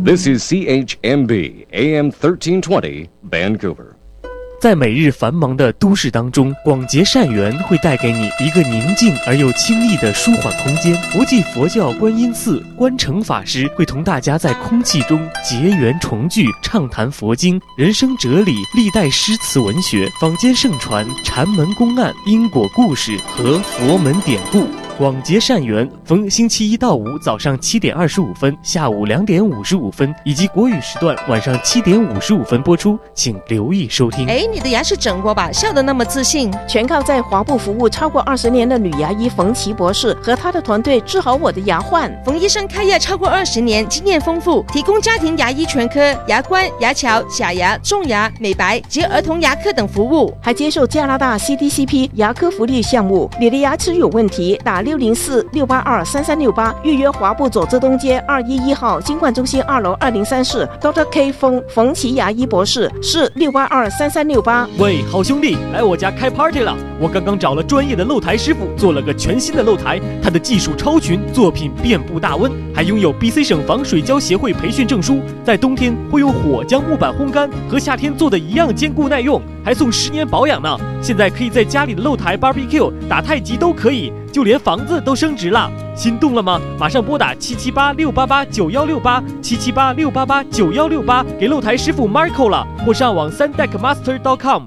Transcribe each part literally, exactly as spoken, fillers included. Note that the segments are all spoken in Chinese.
This is C H M B A M thirteen twenty Vancouver。 在每日繁忙的都市当中，广结善缘会带给你一个宁静而又清逸的舒缓空间。国际佛教观音寺观诚法师会同大家在空气中结缘重聚，畅谈佛经、人生哲理、历代诗词文学、坊间盛传禅门公案、因果故事和佛门典故。广结善缘，逢星期一到五早上七点二十五分、下午两点五十五分，以及国语时段晚上七点五十五分播出，请留意收听。 哎，你的牙齿整过吧？笑得那么自信， 全靠在华部服务超过二十年的女牙医冯琦博士和她的团队治好我的牙患。 冯医生开业超过二十年，经验丰富，提供家庭牙医全科、牙冠、牙桥、假牙、种牙、美白及儿童牙科等服务， 还接受加拿大 C D C P 牙科福利项目。你的牙齿有问题，打六零四六八二三三六八预约华部左浙东街二一一号金冠中心二楼二零三室 Doctor K 冯冯琦牙医博士，是六八二三三六八。 喂，好兄弟，来我家开 party 了！我刚刚找了专业的漏台师傅，做了个全新的漏台，他的技术超群，作品遍布大温，还拥有 B C 省防水胶协会培训证书。在冬天会用火将木板烘干，和夏天做的一样坚固耐用，还送十年保养呢。现在可以在家里的漏台 barbecue 打太极都可以，就连房子都升值了。心动了吗？马上拨打七七八六八八九幺六八七七八六八八九幺六八给漏台师傅 Marco 了，或上网 三 deck master dot com。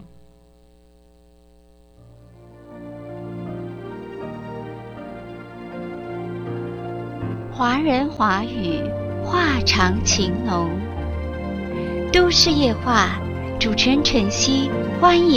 华人华语，话长情浓。都市夜话，主持人晨曦，欢迎。